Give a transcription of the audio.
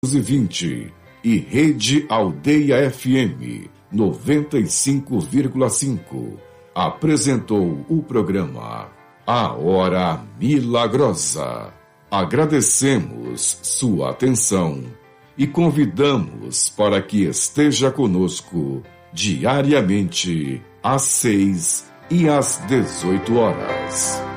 1220 e Rede Aldeia FM 95,5 apresentou o programa A Hora Milagrosa. Agradecemos sua atenção e convidamos para que esteja conosco diariamente às 6 e às 18 horas.